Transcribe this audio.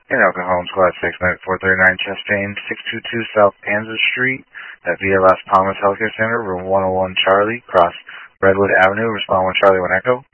In El Cajon, Squad 6, Medic 439, Chastain, 622 South Kansas Street, at Via Las Palmas Healthcare Center, room 101 Charlie, cross Redwood Avenue, respond 1 Charlie 1 Echo.